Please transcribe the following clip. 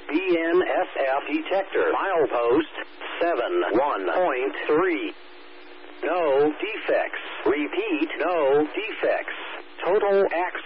BNSF detector. Milepost 71.3. No defects. Repeat, no defects. Total accuracy.